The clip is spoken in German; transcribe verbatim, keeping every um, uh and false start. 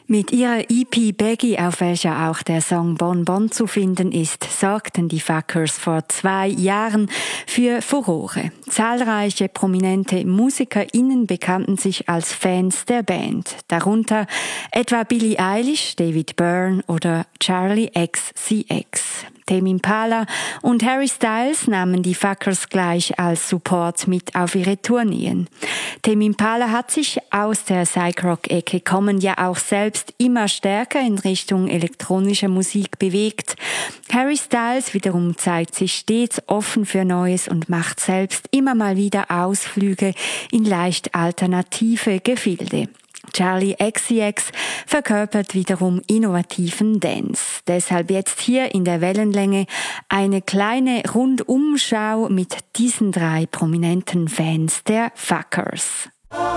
Mit ihrer E P Baggy, auf welcher auch der Song Bon Bon zu finden ist, sorgten die Fuckers vor zwei Jahren für Furore. Zahlreiche prominente MusikerInnen bekannten sich als Fans der Band. Darunter etwa Billie Eilish, David Byrne oder Charli X C X. Tame Impala und Harry Styles nahmen die Fuckers gleich als Support mit auf ihre Tourneen. Tame Impala hat sich aus der Psych-Rock-Ecke kommen ja auch selbst immer stärker in Richtung elektronischer Musik bewegt. Harry Styles wiederum zeigt sich stets offen für Neues und macht selbst immer mal wieder Ausflüge in leicht alternative Gefilde. Charli X C X verkörpert wiederum innovativen Dance. Deshalb jetzt hier in der Wellenlänge eine kleine Rundumschau mit diesen drei prominenten Fans der Fuckers.